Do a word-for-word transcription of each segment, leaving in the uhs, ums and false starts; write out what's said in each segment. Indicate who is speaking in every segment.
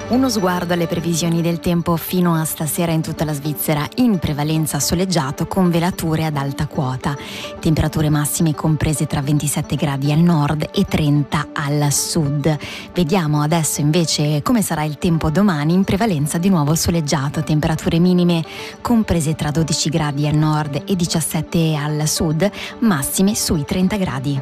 Speaker 1: Uno sguardo alle previsioni del tempo fino a stasera in tutta la Svizzera, in prevalenza soleggiato con velature ad alta quota. Temperature massime comprese tra ventisette gradi al nord e trenta al sud. Vediamo adesso invece come sarà il tempo domani, in prevalenza di nuovo soleggiato. Temperature minime comprese tra dodici gradi al nord e diciassette al sud, massime sui trenta gradi.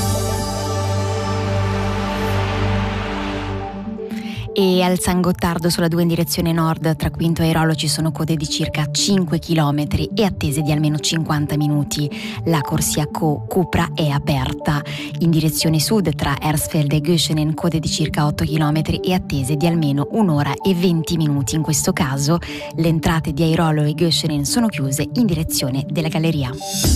Speaker 1: E al San Gottardo sulla due in direzione nord tra Quinto e Airolo ci sono code di circa cinque chilometri e attese di almeno cinquanta minuti. La corsia Co Cupra è aperta. In direzione sud tra Hersfeld e Göschenen code di circa otto chilometri e attese di almeno un'ora e venti minuti. In questo caso le entrate di Airolo e Göschenen sono chiuse in direzione della galleria.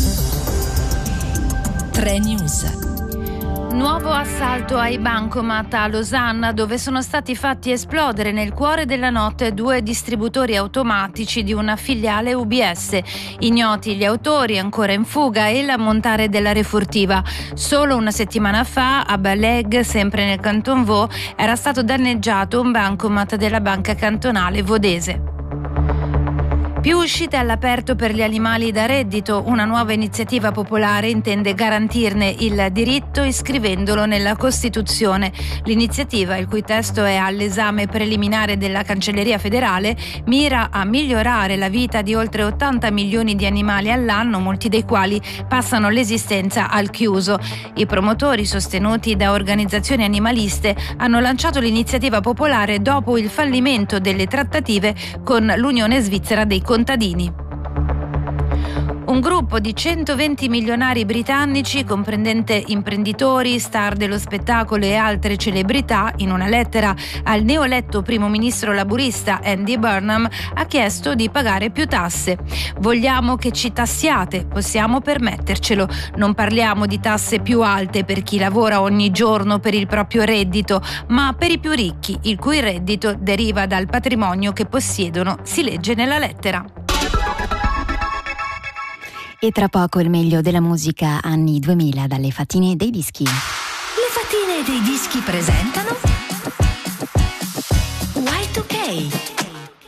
Speaker 2: tre News.
Speaker 3: Nuovo assalto ai bancomat a Losanna, dove sono stati fatti esplodere nel cuore della notte due distributori automatici di una filiale U B S. Ignoti gli autori, ancora in fuga, e l'ammontare della refurtiva. Solo una settimana fa a Baleg, sempre nel Canton Vaud, era stato danneggiato un bancomat della banca cantonale vodese. Più uscite all'aperto per gli animali da reddito. Una nuova iniziativa popolare intende garantirne il diritto iscrivendolo nella Costituzione. L'iniziativa, il cui testo è all'esame preliminare della Cancelleria federale, mira a migliorare la vita di oltre ottanta milioni di animali all'anno, molti dei quali passano l'esistenza al chiuso. I promotori, sostenuti da organizzazioni animaliste, hanno lanciato l'iniziativa popolare dopo il fallimento delle trattative con l'Unione Svizzera dei contadini. Un gruppo di centoventi milionari britannici, comprendente imprenditori, star dello spettacolo e altre celebrità, in una lettera al neoeletto primo ministro laburista Andy Burnham, ha chiesto di pagare più tasse. Vogliamo che ci tassiate, possiamo permettercelo. Non parliamo di tasse più alte per chi lavora ogni giorno per il proprio reddito, ma per i più ricchi, il cui reddito deriva dal patrimonio che possiedono, si legge nella lettera.
Speaker 1: E tra poco il meglio della musica anni duemila dalle Fatine dei Dischi.
Speaker 2: Le Fatine dei Dischi presentano Y due K.